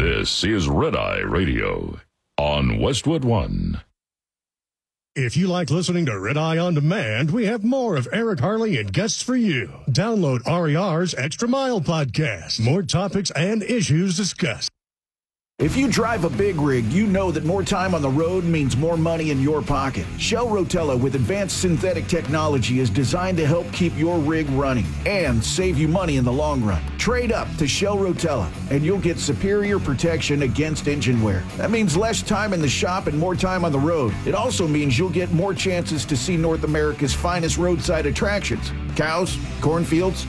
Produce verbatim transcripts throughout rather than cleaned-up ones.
This is Red Eye Radio on Westwood One. If you like listening to Red Eye On Demand, we have more of Eric Harley and guests for you. Download R E R's Extra Mile podcast. More topics and issues discussed. If you drive a big rig, you know that more time on the road means more money in your pocket. Shell Rotella with advanced synthetic technology is designed to help keep your rig running and save you money in the long run. Trade up to Shell Rotella and you'll get superior protection against engine wear. That means less time in the shop and more time on the road. It also means you'll get more chances to see North America's finest roadside attractions. Cows, cornfields,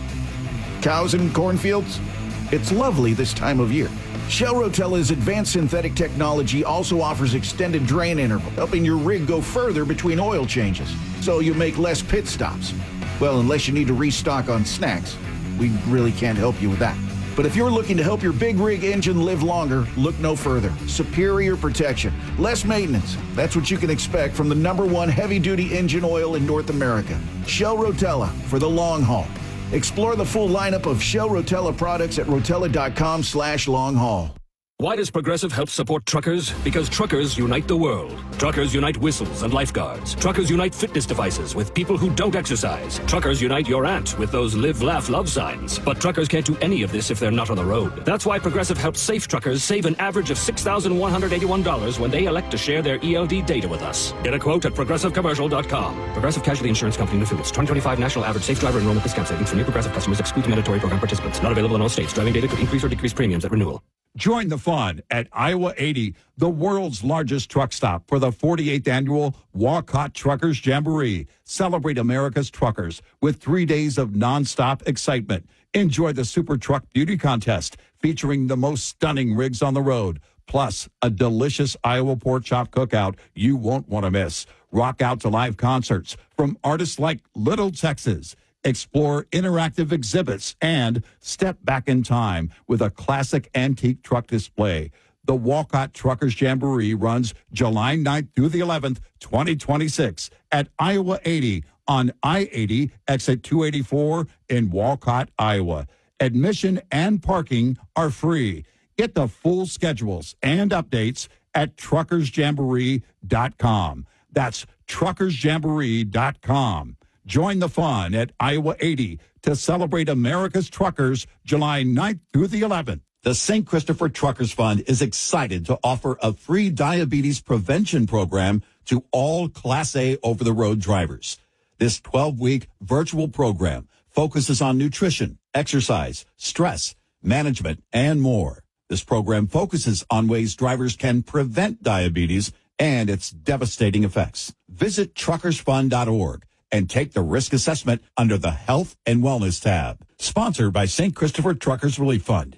cows and cornfields. It's lovely this time of year. Shell Rotella's advanced synthetic technology also offers extended drain interval, helping your rig go further between oil changes, so you make less pit stops. Well, unless you need to restock on snacks, we really can't help you with that. But if you're looking to help your big rig engine live longer, look no further. Superior protection, less maintenance. That's what you can expect from the number one heavy-duty engine oil in North America. Shell Rotella for the long haul. Explore the full lineup of Shell Rotella products at rotella.com slash long haul. Why does Progressive help support truckers? Because truckers unite the world. Truckers unite whistles and lifeguards. Truckers unite fitness devices with people who don't exercise. Truckers unite your aunt with those live, laugh, love signs. But truckers can't do any of this if they're not on the road. That's why Progressive helps safe truckers save an average of six thousand one hundred eighty-one dollars when they elect to share their E L D data with us. Get a quote at progressive commercial dot com. Progressive Casualty Insurance Company and affiliates. twenty twenty-five National Average Safe Driver Enrollment Discount Savings for new Progressive customers excludes mandatory program participants. Not available in all states. Driving data could increase or decrease premiums at renewal. Join the fun at Iowa eighty, the world's largest truck stop, for the forty-eighth Annual Walcott Truckers Jamboree. Celebrate America's truckers with three days of nonstop excitement. Enjoy the Super Truck Beauty Contest featuring the most stunning rigs on the road, plus a delicious Iowa pork chop cookout you won't want to miss. Rock out to live concerts from artists like Little Texas. Explore interactive exhibits and step back in time with a classic antique truck display. The Walcott Truckers Jamboree runs July ninth through the eleventh, twenty twenty-six at Iowa eighty on I eighty, exit two eighty-four in Walcott, Iowa. Admission and parking are free. Get the full schedules and updates at truckers jamboree dot com. That's truckers jamboree dot com. Join the fun at Iowa eighty to celebrate America's truckers July ninth through the eleventh. The Saint Christopher Truckers Fund is excited to offer a free diabetes prevention program to all Class A over-the-road drivers. This twelve-week virtual program focuses on nutrition, exercise, stress, management, and more. This program focuses on ways drivers can prevent diabetes and its devastating effects. Visit truckers fund dot org. and take the risk assessment under the Health and Wellness tab. Sponsored by Saint Christopher Truckers Relief Fund.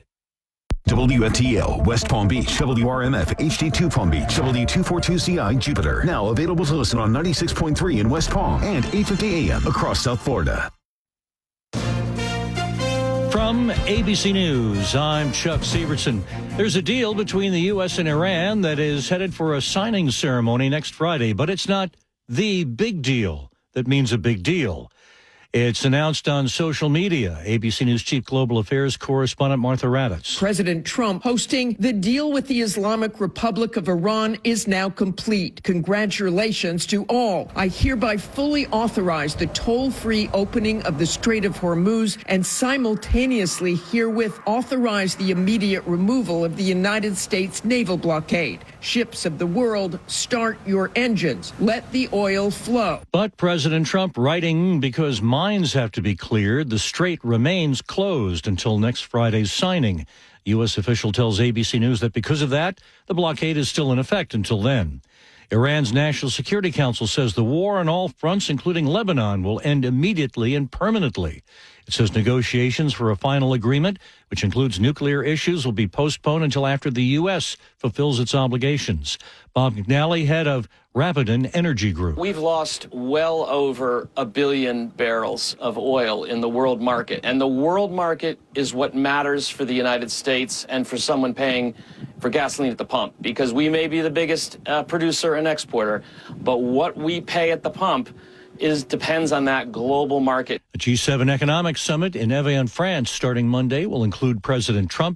W F T L, West Palm Beach, W R M F, H D two Palm Beach, W two forty-two C I, Jupiter. Now available to listen on ninety-six point three in West Palm and eight fifty A M across South Florida. From A B C News, I'm Chuck Severson. There's a deal between the U S and Iran that is headed for a signing ceremony next Friday, but it's not the big deal that means a big deal. It's announced on social media. A B C News Chief Global Affairs Correspondent Martha Raddatz. President Trump posting the deal with the Islamic Republic of Iran is now complete. Congratulations to all. I hereby fully authorize the toll-free opening of the Strait of Hormuz and simultaneously herewith authorize the immediate removal of the United States naval blockade. Ships of the world, start your engines. Let the oil flow. But President Trump writing, because mines have to be cleared, the strait remains closed until next Friday's signing. U S official tells A B C News that because of that, the blockade is still in effect until then. Iran's National Security Council says the war on all fronts, including Lebanon, will end immediately and permanently. It says negotiations for a final agreement, which includes nuclear issues, will be postponed until after the U S fulfills its obligations. Bob McNally, head of Rapidan Energy Group. We've lost well over a billion barrels of oil in the world market. And the world market is what matters for the United States and for someone paying for gasoline at the pump. Because we may be the biggest uh, producer and exporter, but what we pay at the pump is depends on that global market. The G seven Economic Summit in Evian, France, starting Monday, will include President Trump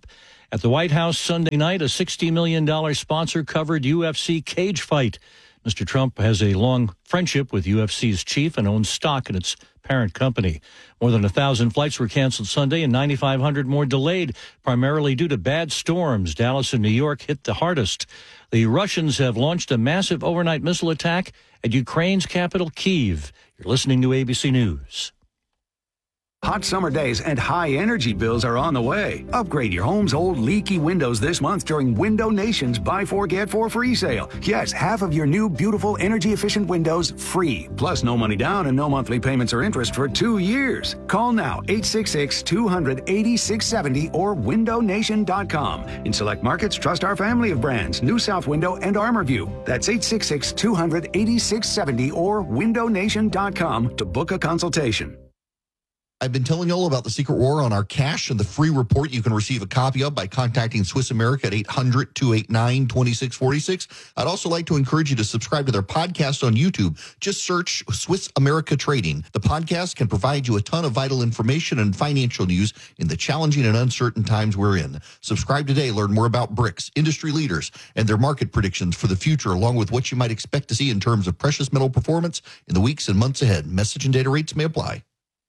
At the White House Sunday night, a sixty million dollars sponsor-covered U F C cage fight. Mister Trump has a long friendship with U F C's chief and owns stock in its parent company. More than one thousand flights were canceled Sunday and nine thousand five hundred more delayed, primarily due to bad storms. Dallas and New York hit the hardest. The Russians have launched a massive overnight missile attack at Ukraine's capital, Kyiv. You're listening to A B C News. Hot summer days and high energy bills are on the way. Upgrade your home's old leaky windows this month during Window Nation's Buy Four Get Four free sale. Yes, half of your new beautiful energy efficient windows free. Plus no money down and no monthly payments or interest for two years. Call now eight six six, two hundred, eighty-six seventy or window nation dot com. In select markets, trust our family of brands, New South Window and ArmorView. That's eight six six, two hundred, eighty-six seventy or window nation dot com to book a consultation. I've been telling you all about the secret war on our cash and the free report you can receive a copy of by contacting Swiss America at eight hundred, two eight nine, two six four six. I'd also like to encourage you to subscribe to their podcast on YouTube. Just search Swiss America Trading. The podcast can provide you a ton of vital information and financial news in the challenging and uncertain times we're in. Subscribe today. Learn more about BRICS, industry leaders, and their market predictions for the future, along with what you might expect to see in terms of precious metal performance in the weeks and months ahead. Message and data rates may apply.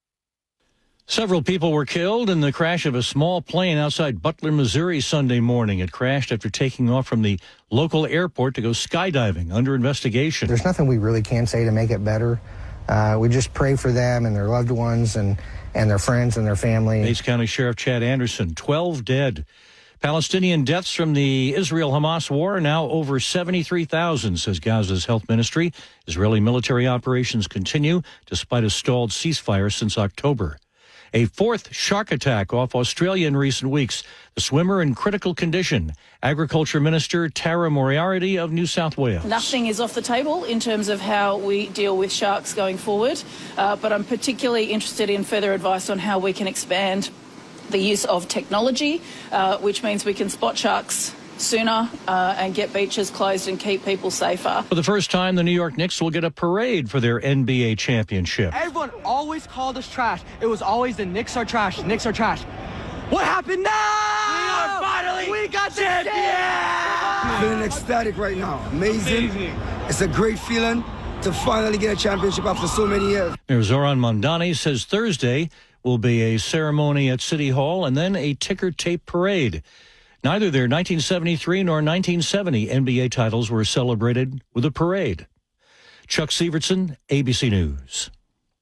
Several people were killed in the crash of a small plane outside Butler, Missouri Sunday morning. It crashed after taking off from the local airport to go skydiving, under investigation. There's nothing we really can say to make it better. Uh, we just pray for them and their loved ones and, and their friends and their family. Bates County Sheriff Chad Anderson, twelve dead. Palestinian deaths from the Israel-Hamas war are now over seventy-three thousand, says Gaza's health ministry. Israeli military operations continue despite a stalled ceasefire since October. A fourth shark attack off Australia in recent weeks. The swimmer in critical condition. Agriculture Minister Tara Moriarty of New South Wales. Nothing is off the table in terms of how we deal with sharks going forward, uh, but I'm particularly interested in further advice on how we can expand the use of technology, uh, which means we can spot sharks sooner uh, and get beaches closed and keep people safer. For the first time, the New York Knicks will get a parade for their N B A championship. Everyone always called us trash. It was always the Knicks are trash, Knicks are trash. What happened now? We are finally we got the champions! Feeling ecstatic right now. Amazing. Amazing. It's a great feeling to finally get a championship after so many years. Mayor Zoran Mondani says Thursday will be a ceremony at City Hall and then a ticker tape parade. Neither their nineteen seventy-three nor nineteen seventy N B A titles were celebrated with a parade. Chuck Sievertson, A B C News.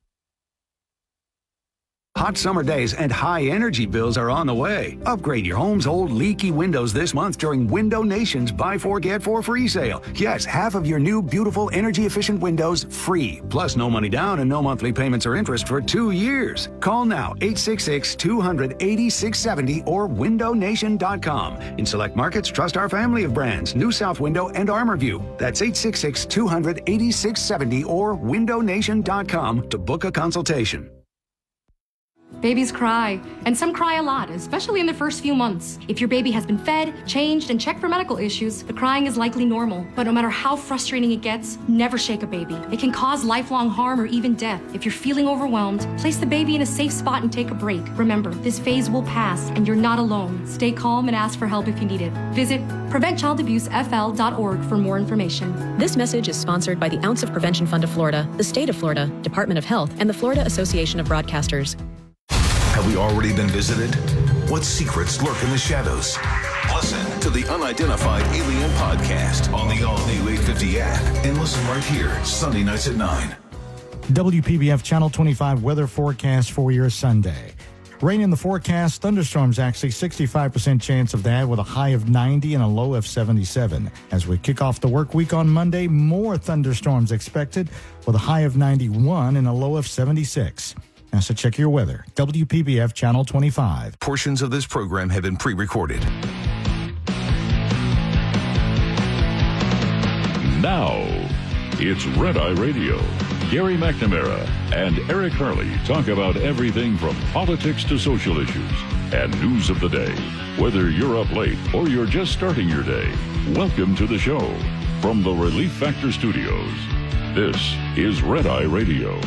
Hot summer days and high energy bills are on the way. Upgrade your home's old leaky windows this month during Window Nation's Buy Four Get Four free sale. Yes, half of your new beautiful energy efficient windows free. Plus no money down and no monthly payments or interest for two years. Call now eight six six, two hundred, eighty-six seventy or window nation dot com. In select markets, trust our family of brands, New South Window and ArmorView. That's eight six six, two hundred, eighty-six seventy or window nation dot com to book a consultation. Babies cry, and some cry a lot, especially in the first few months. If your baby has been fed, changed, and checked for medical issues, the crying is likely normal. But no matter how frustrating it gets, never shake a baby. It can cause lifelong harm or even death. If you're feeling overwhelmed, place the baby in a safe spot and take a break. Remember, this phase will pass, and you're not alone. Stay calm and ask for help if you need it. Visit prevent child abuse f l dot org for more information. This message is sponsored by the Ounce of Prevention Fund of Florida, the State of Florida, Department of Health, and the Florida Association of Broadcasters. Have we already been visited? What secrets lurk in the shadows? Listen to the Unidentified Alien Podcast on the all-new eight fifty app and listen right here, Sunday nights at nine. W P B F Channel twenty-five weather forecast for your Sunday. Rain in the forecast, thunderstorms actually sixty-five percent chance of that with a high of ninety and a low of seventy-seven. As we kick off the work week on Monday, more thunderstorms expected with a high of ninety-one and a low of seventy-six. Now, so check your weather. W P B F Channel twenty-five. Portions of this program have been pre-recorded. Now, it's Red Eye Radio. Gary McNamara and Eric Harley talk about everything from politics to social issues and news of the day. Whether you're up late or you're just starting your day, welcome to the show. From the Relief Factor Studios, this is Red Eye Radio.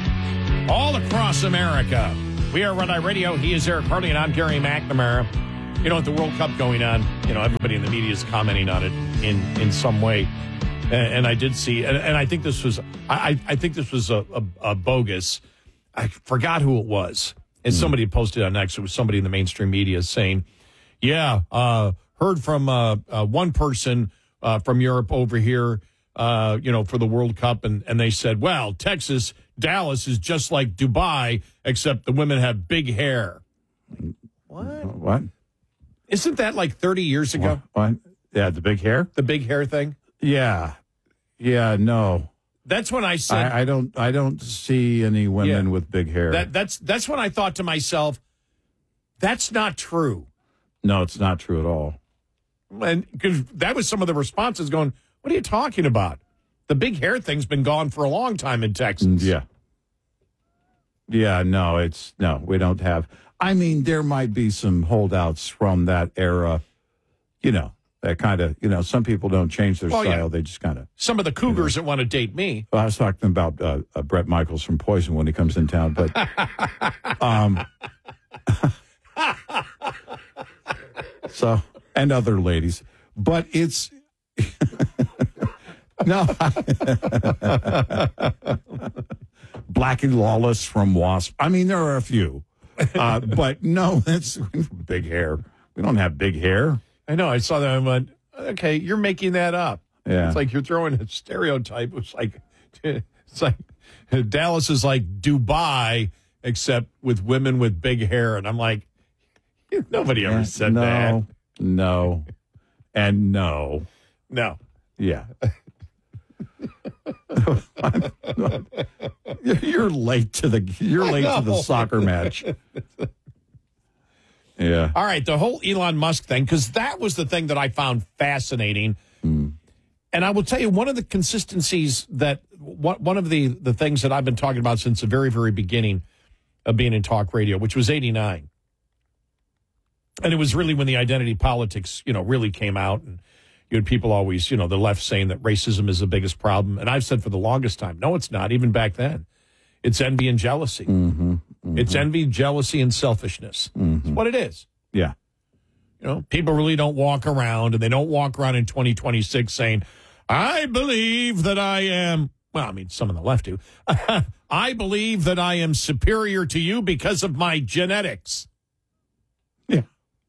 All across America, we are Red Eye Radio. He is Eric Harley, and I'm Gary McNamara. You know, with the World Cup going on, you know, everybody in the media is commenting on it in, in some way. And, and I did see, and, and I think this was, I, I think this was a, a, a bogus. I forgot who it was. And mm. somebody had posted on X. It was somebody in the mainstream media saying, yeah, uh, heard from uh, uh, one person uh, from Europe over here, uh, you know, for the World Cup. And, and they said, well, Texas, Dallas is just like Dubai, except the women have big hair. What? What? Isn't that like thirty years ago? What? What? Yeah, the big hair? The big hair thing? Yeah. Yeah, no. That's when I said... I, I don't I don't see any women Yeah. with big hair. That, that's, that's when I thought to myself, that's not true. No, it's not true at all. And because that was some of the responses going, what are you talking about? The big hair thing's been gone for a long time in Texas. Yeah. Yeah, no, it's... No, we don't have... I mean, there might be some holdouts from that era, you know, that kind of, you know, some people don't change their Oh, yeah. style. They just kind of. Some of the cougars that want to date me. Well, I was talking about uh, uh, Brett Michaels from Poison when he comes in town, but. um, so, and other ladies. But it's. no. Black and Lawless from Wasp. I mean, there are a few. Uh, but no, that's big hair. We don't have big hair. I know. I saw that. I went, okay, you're making that up. Yeah. It's like you're throwing a stereotype. It's like, it's like Dallas is like Dubai, except with women with big hair. And I'm like, nobody ever said no, that. No. And no. No. Yeah. You're late to the you're late to the soccer match. Yeah. All right, the whole Elon Musk thing, because that was the thing that I found fascinating. Mm. And I will tell you, one of the consistencies that one of the, the things that I've been talking about since the very, very beginning of being in talk radio, which was eighty-nine. And it was really when the identity politics, you know, really came out. And you had people always, you know, the left saying that racism is the biggest problem. And I've said for the longest time, no, it's not, even back then. It's envy and jealousy. Mm-hmm, mm-hmm. It's envy, jealousy, and selfishness. Mm-hmm. It's what it is. Yeah. You know, people really don't walk around, and they don't walk around in twenty twenty-six saying, I believe that I am, well, I mean, some on the left do. I believe that I am superior to you because of my genetics. Yeah.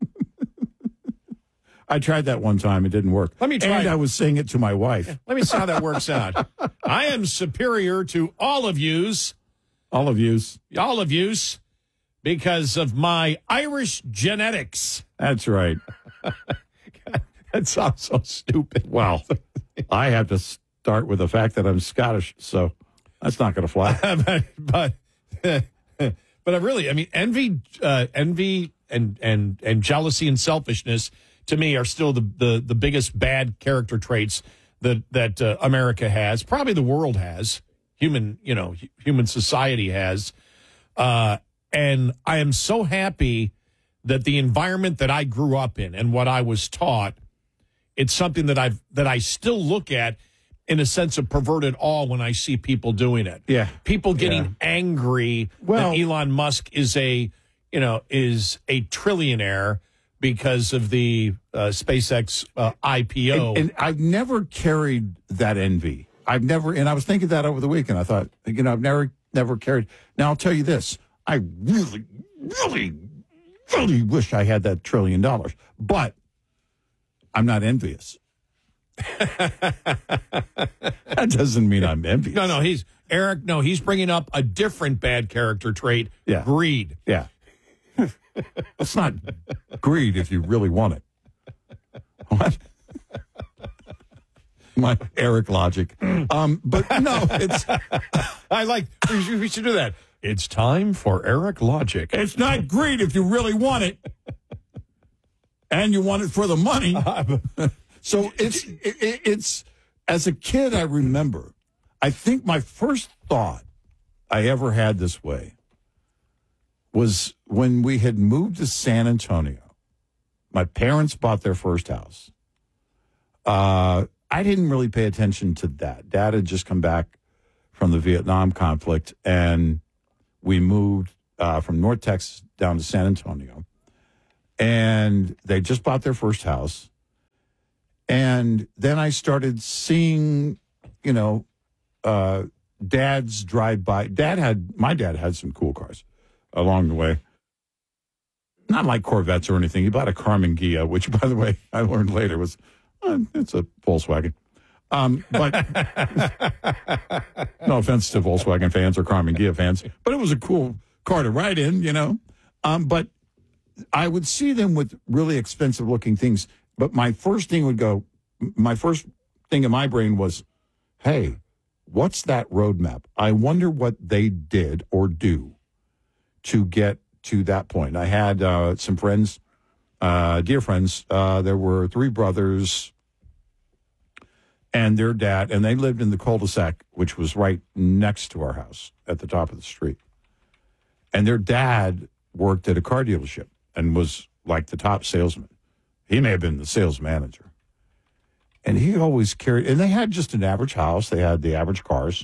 I tried that one time. It didn't work. Let me try. And I was saying it to my wife. Let me see how that works out. I am superior to all of yous. All of yous. All of yous because of my Irish genetics. That's right. That sounds so stupid. Well, I have to start with the fact that I'm Scottish, so that's not going to fly. but, but, but I really, I mean, envy, uh, envy, and and and jealousy and selfishness to me are still the the, the biggest bad character traits that that uh, America has, probably the world has, human, you know, human society has, uh, and I am so happy that the environment that I grew up in and what I was taught, it's something that I've that I still look at in a sense of perverted awe when I see people doing it. Yeah, people getting yeah. angry well, that Elon Musk is a you know is a trillionaire because of the uh, SpaceX uh, I P O. And, and I've never carried that envy. I've never, and I was thinking that over the weekend. I thought, you know, I've never, never carried. Now I'll tell you this: I really, really, really wish I had that trillion dollars, but I'm not envious. That doesn't mean I'm envious. No, no, he's Eric. No, he's bringing up a different bad character trait: yeah. greed. Yeah. It's not greed if you really want it. What? My Eric logic. Um, but no, it's. I like. We should, we should do that. It's time for Eric logic. It's not greed if you really want it, and you want it for the money. So it's it, it's. As a kid, I remember. I think my first thought I ever had this way was when we had moved to San Antonio. My parents bought their first house. Uh, I didn't really pay attention to that. Dad had just come back from the Vietnam conflict, and we moved uh, from North Texas down to San Antonio. and they just bought their first house. And then I started seeing, you know, uh, dads drive by. Dad had, my dad had some cool cars along the way. Not like Corvettes or anything. He bought a Carmen Ghia, which, by the way, I learned later was, uh, it's a Volkswagen. Um, but no offense to Volkswagen fans or Carmen Ghia fans, but it was a cool car to ride in, you know. Um, but I would see them with really expensive looking things. But my first thing would go, my first thing in my brain was, hey, what's that roadmap? I wonder what they did or do to get to that point. I had uh, some friends, uh, dear friends. Uh, there were three brothers and their dad, and they lived in the cul-de-sac, which was right next to our house at the top of the street. And their dad worked at a car dealership and was like the top salesman. He may have been the sales manager. And he always carried, and they had just an average house. They had the average cars.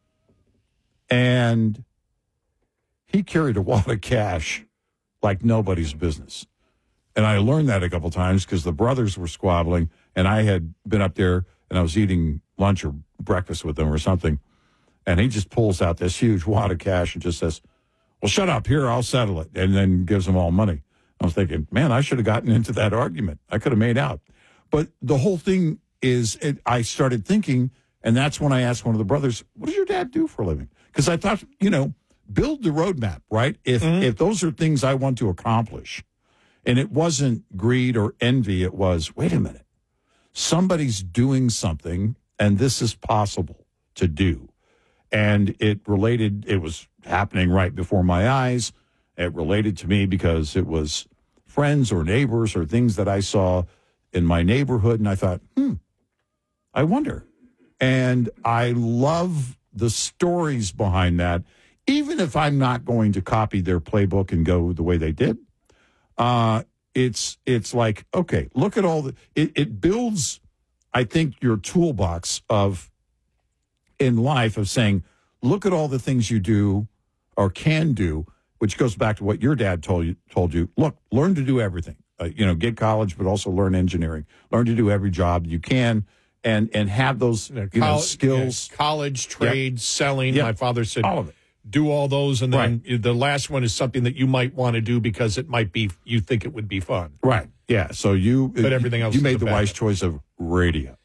And he carried a wad of cash like nobody's business. And I learned that a couple times because the brothers were squabbling, and I had been up there, and I was eating lunch or breakfast with them or something. And he just pulls out this huge wad of cash and just says, well, shut up. Here, I'll settle it. And then gives them all money. I was thinking, man, I should have gotten into that argument. I could have made out. But the whole thing is, it, I started thinking, and that's when I asked one of the brothers, what does your dad do for a living? Because I thought, you know, build the roadmap, right? If mm-hmm. if those are things I want to accomplish, and it wasn't greed or envy, it was, wait a minute, somebody's doing something, and this is possible to do. And it related, it was happening right before my eyes. It related to me because it was friends or neighbors or things that I saw in my neighborhood, and I thought, hmm, I wonder. And I love the stories behind that, even if I'm not going to copy their playbook and go the way they did. Uh, it's it's like, okay, look at all the, it, it builds, I think, your toolbox of, in life, of saying, look at all the things you do or can do, which goes back to what your dad told you, told you. Look, learn to do everything. Uh, you know, get college, but also learn engineering. Learn to do every job you can, and and have those you know, Col- skills. Yeah, college, trade, yep. selling. Yep. My father said, all of it. Do all those, and then right. the last one is something that you might want to do because it might be, you think it would be fun. Right. Yeah. So you, but everything else you is made the wise backup. choice of radio.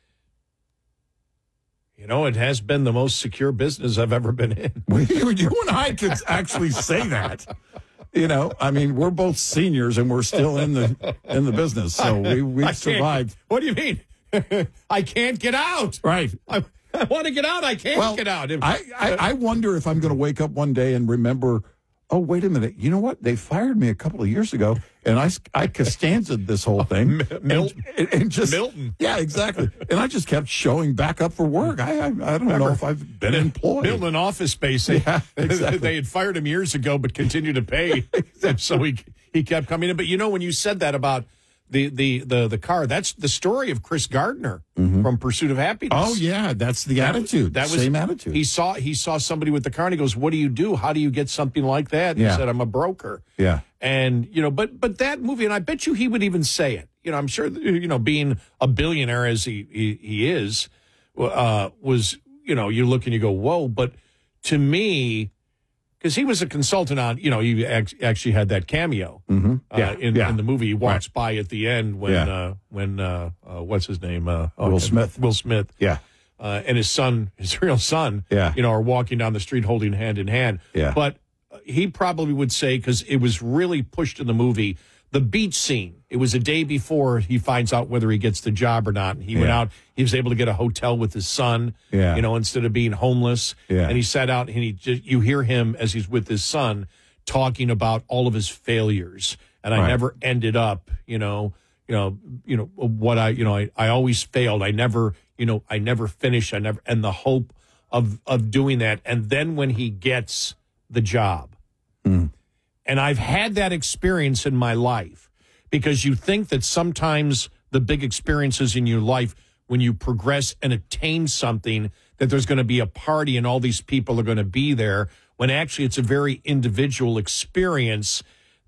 You know, it has been the most secure business I've ever been in. you, you and I could actually say that. You know, I mean, we're both seniors and we're still in the in the business, so we we survived. What do you mean? I can't get out. Right. I, I want to get out. I can't well, get out. If, I, I I wonder if I'm going to wake up one day and remember, oh, wait a minute. You know what? They fired me a couple of years ago, and I, I Costanza'd this whole thing. Milton. And, and just, Milton. Yeah, exactly. And I just kept showing back up for work. I I, I don't Remember, know if I've been employed. Building an office space. They, yeah, exactly. they had fired him years ago, but continued to pay. So he he kept coming in. But you know, when you said that about the the the, the car, that's the story of Chris Gardner mm-hmm. from Pursuit of Happiness. Oh yeah, that's the that attitude. Was, that was same attitude. He saw he saw somebody with the car, and he goes, "What do you do? How do you get something like that?" And yeah. He said, "I'm a broker." Yeah. And you know, but but that movie, and I bet you he would even say it. You know, I'm sure you know, being a billionaire as he he, he is, uh, was you know, you look and you go, "Whoa!" But to me, because he was a consultant on, you know, he ac- actually had that cameo mm-hmm. yeah. uh, in, yeah. in the movie. He walks right. by at the end when yeah. uh, when uh, uh, what's his name? Uh, oh, Will Smith. Will Smith. Yeah. Uh, and his son, his real son, yeah. you know, are walking down the street holding hand in hand. Yeah. But he probably would say, because it was really pushed in the movie, the beach scene. It was a day before he finds out whether he gets the job or not. And he yeah. went out. He was able to get a hotel with his son, yeah. you know, instead of being homeless. Yeah. And he sat out and he just, you hear him as he's with his son talking about all of his failures. And I right. never ended up, you know, you know, you know, what I, you know, I, I always failed. I never, you know, I never finished. I never, and the hope of, of doing that. And then when he gets the job, mm. and I've had that experience in my life, because you think that sometimes the big experiences in your life, when you progress and attain something, that there's going to be a party and all these people are going to be there, when actually it's a very individual experience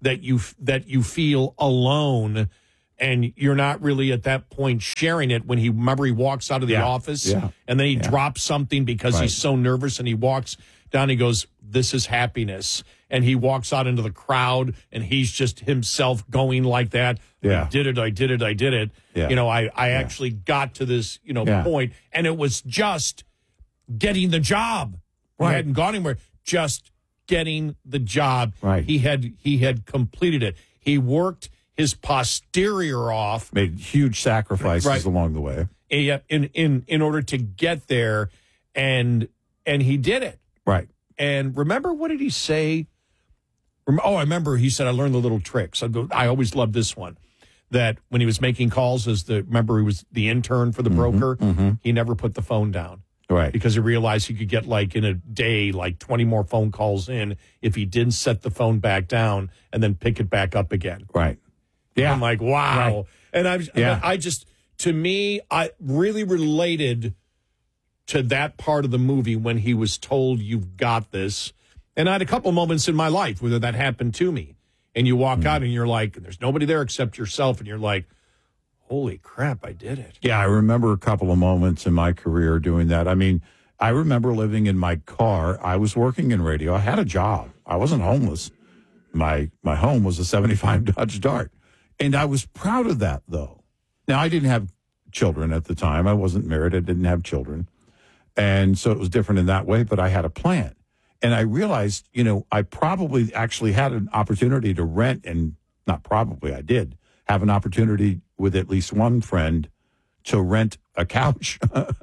that you that you feel alone, and you're not really at that point sharing it. When he remember he walks out of the Yeah. office, Yeah. and then he Yeah. drops something because Right. he's so nervous, and he walks down. He goes, "This is happiness," and he walks out into the crowd, and he's just himself going like that. Yeah. I did it. I did it. I did it. Yeah. You know, I I actually got to this you know Yeah. point, and it was just getting the job. He Right. hadn't gone anywhere. Just getting the job. Right. He had he had completed it. He worked his posterior off. Made huge sacrifices Right. along the way. in in in order to get there, and and he did it. Right. And remember, what did he say? Rem- Oh, I remember he said, "I learned the little tricks." I, go- I always loved this one. That when he was making calls, as the remember he was the intern for the broker, he never put the phone down. Right. Because he realized he could get, like, in a day, like twenty more phone calls in if he didn't set the phone back down and then pick it back up again. Right. Yeah. I'm like, wow. Right. And I, Yeah. I just, to me, I really related to that part of the movie when he was told, "You've got this." And I had a couple moments in my life where that happened to me. And you walk out and you're like, there's nobody there except yourself. And you're like, holy crap, I did it. Yeah, I remember a couple of moments in my career doing that. I mean, I remember living in my car. I was working in radio. I had a job. I wasn't homeless. My my home was a seventy-five Dodge Dart. And I was proud of that, though. Now, I didn't have children at the time. I wasn't married. I didn't have children. And so it was different in that way, but I had a plan. And I realized, you know, I probably actually had an opportunity to rent, and not probably, I did have an opportunity with at least one friend to rent a couch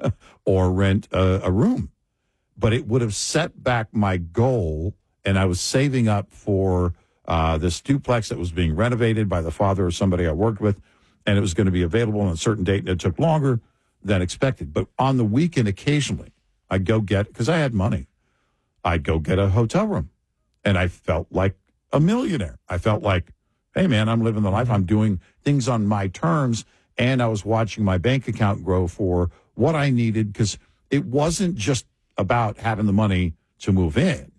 or rent a, a room. But it would have set back my goal, and I was saving up for uh, this duplex that was being renovated by the father of somebody I worked with, and it was going to be available on a certain date, and it took longer than expected. But on the weekend, occasionally, I'd go get, because I had money, I'd go get a hotel room, and I felt like a millionaire. I felt like, hey, man, I'm living the life. I'm doing things on my terms, and I was watching my bank account grow for what I needed, because it wasn't just about having the money to move in.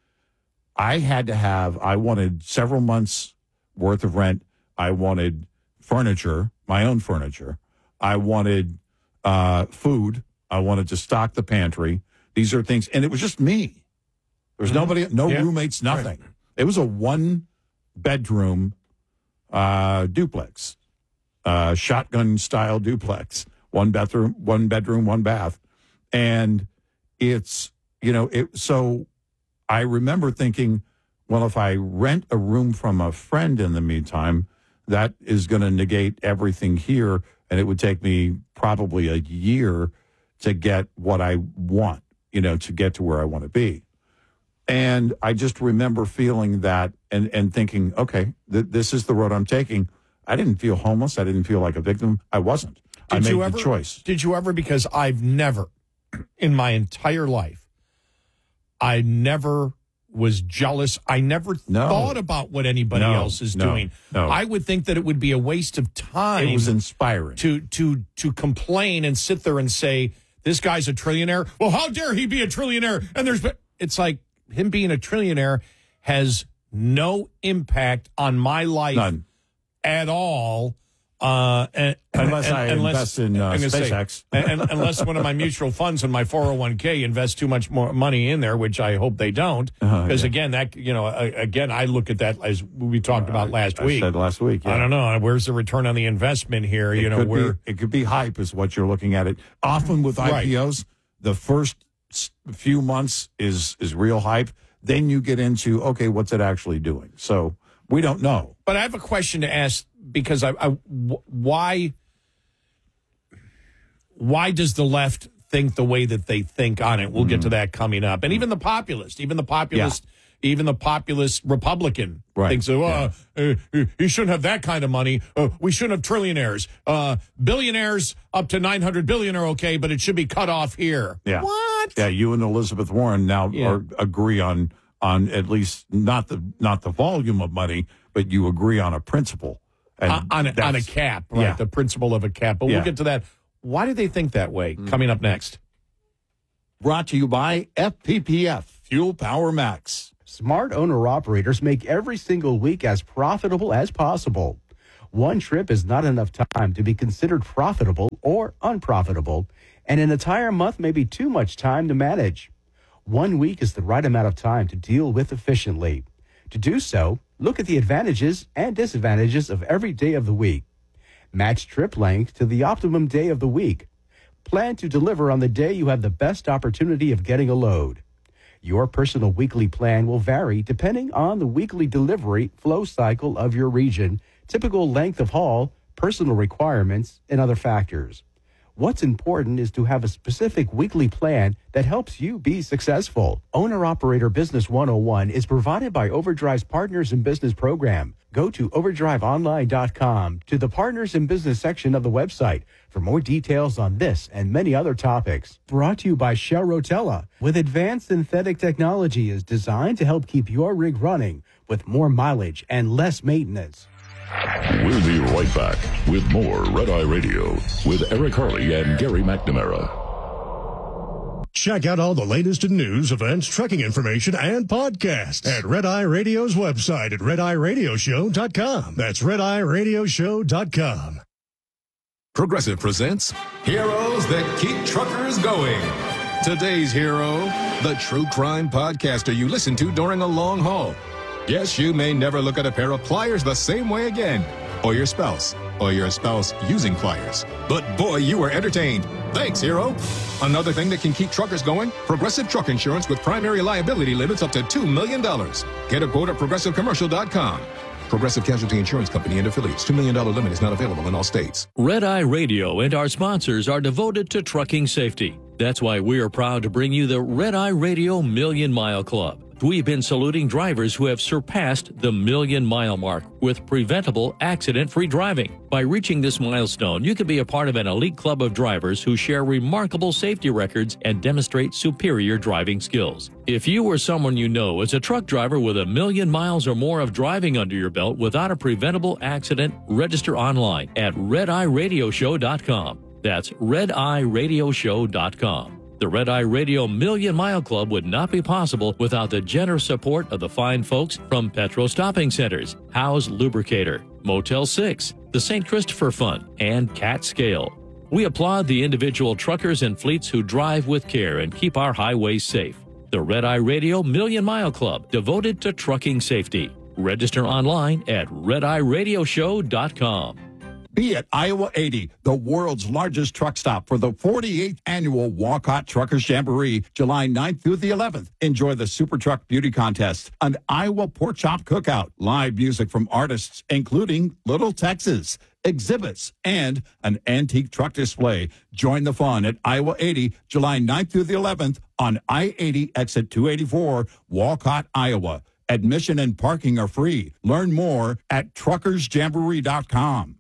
I had to have, I wanted several months worth of rent. I wanted furniture, my own furniture. I wanted uh, food. I wanted to stock the pantry. These are things, and it was just me. There was nobody, no Yeah. roommates, nothing. Right. It was a one bedroom uh, duplex, uh, shotgun style duplex, one bathroom, one bedroom, one bath. And it's, you know, it, so I remember thinking, well, if I rent a room from a friend in the meantime, that is going to negate everything here. And it would take me probably a year to get what I want, you know, to get to where I want to be. And I just remember feeling that and, and thinking, okay, th- this is the road I'm taking. I didn't feel homeless. I didn't feel like a victim. I wasn't. I Did made you the ever, choice. Did you ever, because I've never, in my entire life, I never was jealous. I never No. thought about what anybody No, else is no, doing. no. I would think that it would be a waste of time. It was inspiring. to to to complain and sit there and say, this guy's a trillionaire. Well, how dare he be a trillionaire? And there's, it's like him being a trillionaire has no impact on my life None. at all. Uh, and, Unless and- I unless, invest in, uh, I'm gonna say, SpaceX. and, and- unless one of my mutual funds and my four oh one k invest too much more money in there, which I hope they don't. Uh-huh, Because yeah. again, that, you know, uh, again, I look at that as we talked about last I week. said last week. Yeah. I don't know. Where's the return on the investment here? It you know, could where be, it could be hype is what you're looking at it. Often with Right. I P Os, the first s- few months is is real hype. Then you get into, okay, what's it actually doing? So we don't know. But I have a question to ask because I, I wh- why why does the left think the way that they think on it? We'll get to that coming up. And even the populist, even the populist, even the populist Republican Right. thinks, oh, uh, uh, you shouldn't have that kind of money. Uh, we shouldn't have trillionaires. Uh, billionaires up to nine hundred billion are okay, but it should be cut off here. Yeah. What? Yeah, you and Elizabeth Warren now Yeah. are, agree on on at least not the not the volume of money, but you agree on a principle. And Uh, on, a, on a that's- cap, right? Yeah. The principle of a cap. But Yeah. we'll get to that. Why do they think that way? Coming Mm-hmm. up next. Brought to you by F P P F, Fuel Power Max. Smart owner-operators make every single week as profitable as possible. One trip is not enough time to be considered profitable or unprofitable, and an entire month may be too much time to manage. One week is the right amount of time to deal with efficiently. To do so, look at the advantages and disadvantages of every day of the week. Match trip length to the optimum day of the week. Plan to deliver on the day you have the best opportunity of getting a load. Your personal weekly plan will vary depending on the weekly delivery flow cycle of your region, typical length of haul, personal requirements, and other factors. What's important is to have a specific weekly plan that helps you be successful. Owner-Operator Business one oh one is provided by Overdrive's Partners in Business program. Go to overdrive online dot com to the Partners in Business section of the website for more details on this and many other topics. Brought to you by Shell Rotella, with advanced synthetic technology is designed to help keep your rig running with more mileage and less maintenance. We'll be right back with more Red Eye Radio with Eric Harley and Gary McNamara. Check out all the latest in news, events, trucking information, and podcasts at Red Eye Radio's website at red eye radio show dot com. That's red eye radio show dot com. Progressive presents Heroes That Keep Truckers Going. Today's hero, the true crime podcaster you listen to during a long haul. Yes, you may never look at a pair of pliers the same way again, or your spouse, or your spouse using pliers. But boy, you were entertained. Thanks, hero. Another thing that can keep truckers going, Progressive Truck Insurance with primary liability limits up to two million dollars. Get a quote at progressive commercial dot com. Progressive Casualty Insurance Company and affiliates. two million dollars limit is not available in all states. Red Eye Radio and our sponsors are devoted to trucking safety. That's why we are proud to bring you the Red Eye Radio Million Mile Club. We've been saluting drivers who have surpassed the million mile mark with preventable accident-free driving. By reaching this milestone, you can be a part of an elite club of drivers who share remarkable safety records and demonstrate superior driving skills. If you or someone you know is a truck driver with a million miles or more of driving under your belt without a preventable accident, register online at red eye radio show dot com. That's red eye radio show dot com. The Red Eye Radio Million Mile Club would not be possible without the generous support of the fine folks from Petro Stopping Centers, Howe's Lubricator, Motel six, the Saint Christopher Fund, and Cat Scale. We applaud the individual truckers and fleets who drive with care and keep our highways safe. The Red Eye Radio Million Mile Club, devoted to trucking safety. Register online at red eye radio show dot com. Be at Iowa eighty, the world's largest truck stop for the forty-eighth annual Walcott Truckers Jamboree, July ninth through the eleventh. Enjoy the Super Truck Beauty Contest, an Iowa Pork Chop Cookout, live music from artists including Little Texas, exhibits, and an antique truck display. Join the fun at Iowa eighty, July ninth through the eleventh on I eighty exit two eighty-four, Walcott, Iowa. Admission and parking are free. Learn more at truckers jamboree dot com.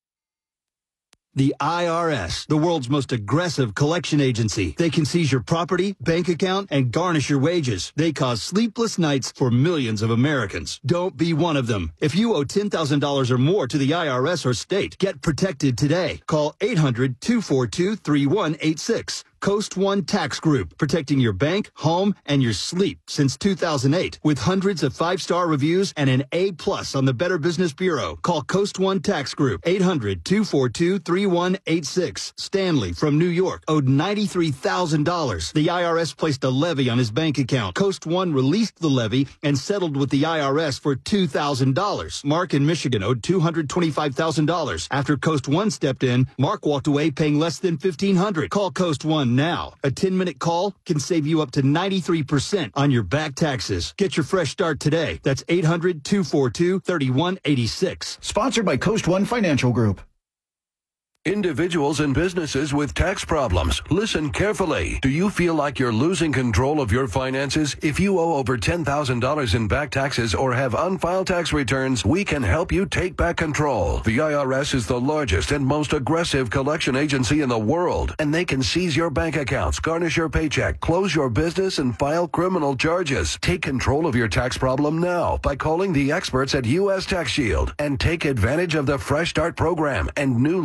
The I R S, the world's most aggressive collection agency. They can seize your property, bank account, and garnish your wages. They cause sleepless nights for millions of Americans. Don't be one of them. If you owe ten thousand dollars or more to the I R S or state, get protected today. Call eight hundred, two four two, three one eight six. Coast One Tax Group, protecting your bank, home, and your sleep since two thousand eight. With hundreds of five-star reviews and an A plus on the Better Business Bureau. Call Coast One Tax Group, eight hundred, two four two, three one eight six. Stanley from New York owed ninety-three thousand dollars. The I R S placed a levy on his bank account. Coast One released the levy and settled with the I R S for two thousand dollars. Mark in Michigan owed two hundred twenty-five thousand dollars. After Coast One stepped in, Mark walked away paying less than fifteen hundred dollars. Call Coast One now. A ten-minute call can save you up to ninety-three percent on your back taxes. Get your fresh start today. That's eight hundred, two four two, three one eight six. Sponsored by Coast One Financial Group. Individuals and businesses with tax problems, listen carefully. Do you feel like you're losing control of your finances? If you owe over ten thousand dollars in back taxes or have unfiled tax returns, we can help you take back control. The I R S is the largest and most aggressive collection agency in the world, and they can seize your bank accounts, garnish your paycheck, close your business, and file criminal charges. Take control of your tax problem now by calling the experts at U S Tax Shield and take advantage of the Fresh Start program and new laws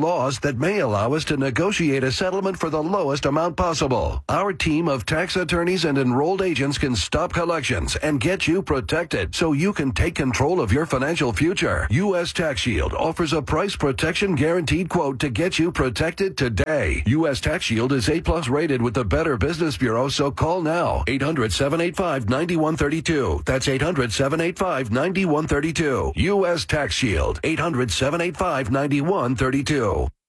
that may allow us to negotiate a settlement for the lowest amount possible. Our team of tax attorneys and enrolled agents can stop collections and get you protected so you can take control of your financial future. U S Tax Shield offers a price protection guaranteed quote to get you protected today. U S Tax Shield is A plus rated with the Better Business Bureau, so call now. eight hundred, seven eight five, nine one three two. That's eight hundred, seven eight five, nine one three two. U S Tax Shield. eight hundred, seven eight five, nine one three two.